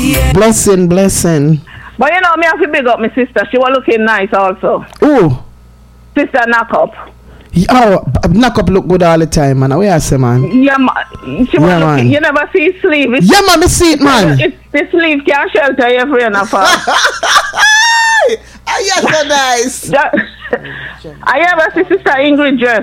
Blessing, blessing. But you know, me have to big up my sister. She was looking nice also. Ooh. Sister Knock Up. Oh, Knock Up look good all the time, man. What you say, man? Yeah, she was looking. You never see his sleeve. Yeah, man, me see it, man. The sleeve can't shelter you for enough. You're so nice. I ever see Sister Ingrid dress.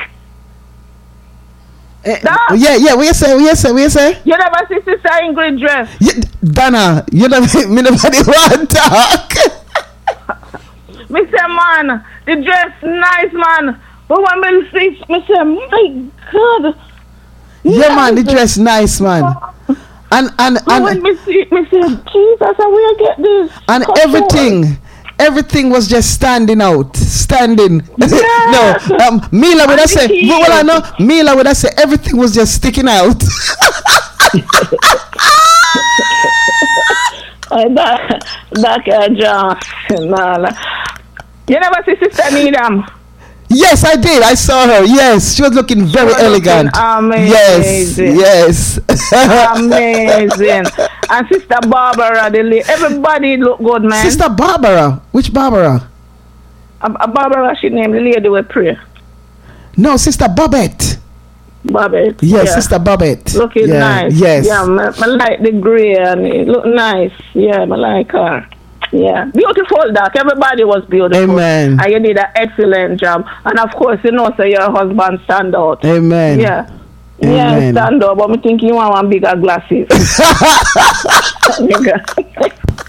Yeah, what you say? You never see Sister Ingrid dress. Yeah, Donna, you never, me nobody want to talk. Me say, man, the dress nice, man. But when me see, me say, my God. Yeah, man, the dress nice, man. And when me see, me say, Jesus, how we get this? And everything was just standing out. Yes. No, Mila would have said, well, I know, Mila would have said everything was just sticking out. That John. You never see Sister Needham? Yes, I did. I saw her. Yes, she was looking very elegant. Amazing. Yes. Amazing. And Sister Barbara, everybody look good, man. Sister Barbara? Which Barbara? Barbara, she named the lady with prayer. No, Sister Babette. Babette. Yes, yeah. Sister Babette. Looking nice. Yes. Yeah, I like the grey and it look nice. Yeah, I like her. Yeah, beautiful, Doc. Everybody was beautiful. Amen. And you did an excellent job. And of course, you know, so your husband stand out. Amen. Yeah. Amen. Yeah, stand out. But I think you want one bigger glasses.